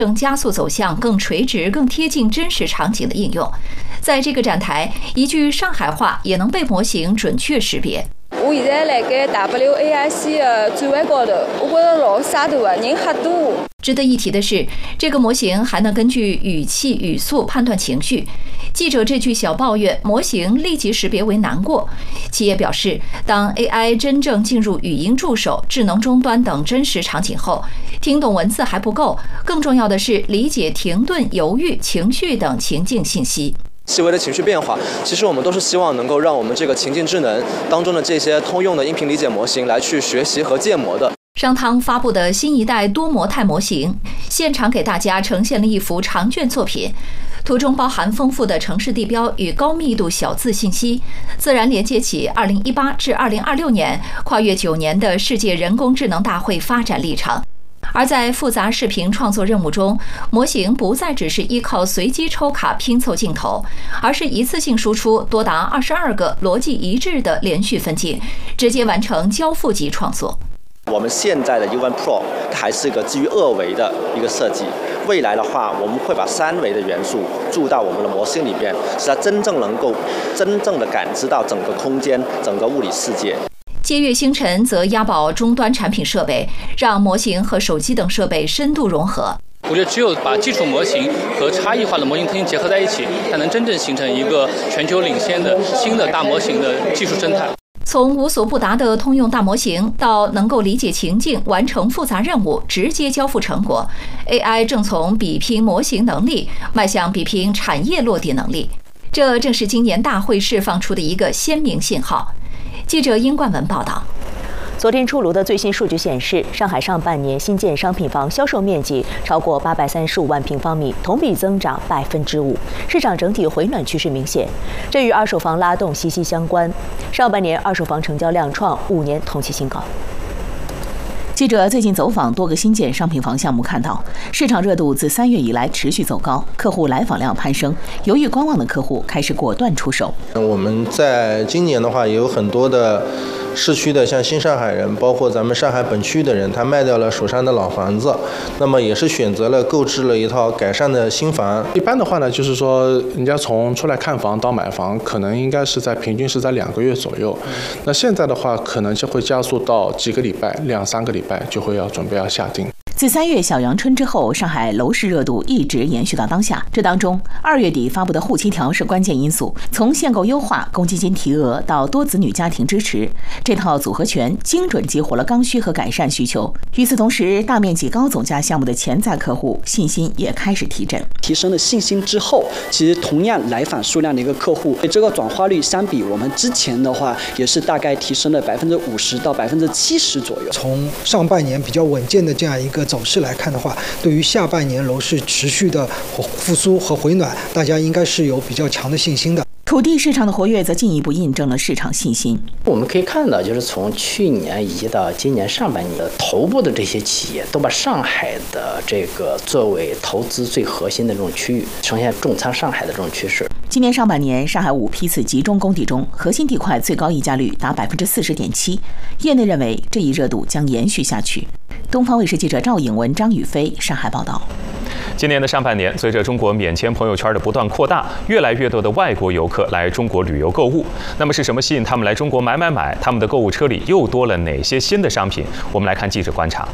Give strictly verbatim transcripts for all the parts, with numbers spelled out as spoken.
更加速走向更垂直、更贴近真实场景的应用。在这个展台，一句上海话也能被模型准确识别。 我现在辣盖 W A I C 的展位高头，我觉得老沙大的，人很多。 值得一提的是，这个模型还能根据语气、语速判断情绪。记者这句小抱怨，模型立即识别为难过。企业表示，当 A I 真正进入语音助手、智能终端等真实场景后，听懂文字还不够，更重要的是理解停顿、犹豫、情绪等情境信息。 细微的情绪变化，其实我们都是希望能够让我们这个情境智能当中的这些通用的音频理解模型来去学习和建模的。 商汤发布的新一代多模态模型，现场给大家呈现了一幅长卷作品，图中包含丰富的城市地标与高密度小字信息，自然连接起二零一八至二零二六年跨越九年的世界人工智能大会发展历程。而在复杂视频创作任务中，模型不再只是依靠随机抽卡拼凑镜头，而是一次性输出多达二十二个逻辑一致的连续分镜，直接完成交付级创作。 我们现在的 U 一 Pro 还是一个基于二维的一个设计，未来的话，我们会把三维的元素注到我们的模型里边，使它真正能够真正的感知到整个空间、整个物理世界。 接跃星辰则押宝终端产品设备，让模型和手机等设备深度融合。 我觉得只有把基础模型和差异化的模型特性结合在一起，才能真正形成一个全球领先的新的大模型的技术生态。 从无所不达的通用大模型到能够理解情境、完成复杂任务、直接交付成果 ，A I 正从比拼模型能力迈向比拼产业落地能力。这正是今年大会释放出的一个鲜明信号。记者殷冠文报道。 昨天出炉的最新数据显示，上海上半年新建商品房销售面积超过八百三十五万平方米，同比增长百分之五，市场整体回暖趋势明显。这与二手房拉动息息相关。上半年二手房成交量创五年同期新高。 记者最近走访多个新建商品房项目，看到市场热度自三月以来持续走高，客户来访量攀升，犹豫观望的客户开始果断出手。 我们在今年的话，也有很多的市区的，像新上海人，包括咱们上海本区的人，他卖掉了手上的老房子，那么也是选择了购置了一套改善的新房。 一般的话呢，就是说人家从出来看房到买房，可能应该是在平均是在两个月左右。那现在的话，可能就会加速到几个礼拜，两三个礼拜就会要准备要下定。 自三月小阳春之后，上海楼市热度一直延续到当下。这当中，二月底发布的沪七条是关键因素。从限购优化、公积金提额到多子女家庭支持，这套组合拳精准激活了刚需和改善需求。与此同时，大面积高总价项目的潜在客户信心也开始提振。 提升了信心之后，其实同样来访数量的一个客户，这个转化率相比我们之前的话，也是大概提升了百分之五十到百分之七十左右。 从上半年比较稳健的这样一个走势来看的话，对于下半年楼市持续的复苏和回暖，大家应该是有比较强的信心的。 土地市场的活跃则进一步印证了市场信心。 我们可以看到，就是从去年以及到今年上半年的头部的这些企业，都把上海的这个作为投资最核心的这种区域，呈现重仓上海的这种趋势。 今年上半年，上海五批次集中供地中，核心地块最高溢价率达百分之四十点七。业内认为，这一热度将延续下去。东方卫视记者赵颖文、张宇飞上海报道。 今年的上半年，随着中国免签朋友圈的不断扩大，越来越多的外国游客来中国旅游购物。那么是什么吸引他们来中国买买买？他们的购物车里又多了哪些新的商品？我们来看记者观察。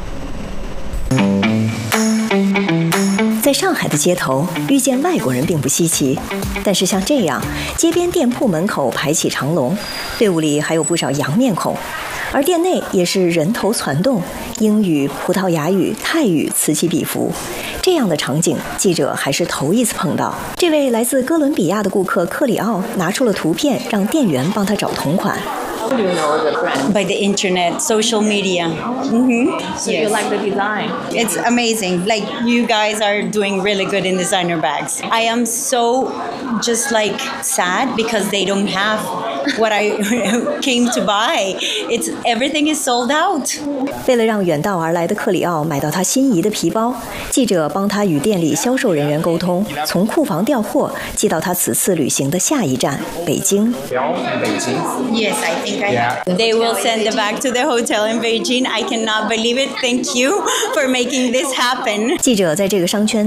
在上海的街头遇见外国人并不稀奇，但是像这样，街边店铺门口排起长龙，队伍里还有不少洋面孔。而店内也是人头攒动，英语、葡萄牙语、泰语此起彼伏。这样的场景，记者还是头一次碰到。这位来自哥伦比亚的顾客克里奥拿出了图片，让店员帮他找同款。 How do you know the brand? By the internet, social media. Mm-hmm. So yes. You like the design? It's amazing. Like, you guys are doing really good in designer bags. I am so just like sad because they don't have what I came to buy. It's everything is sold out. 为了让远道而来的克里奥买到他心仪的皮包，记者帮他与店里销售人员沟通，从库房调货寄到他此次旅行的下一站北京。 Yes, I think I have. They will send it back to the hotel in Beijing. I cannot believe it. Thank you for making this happen. 记者在这个商圈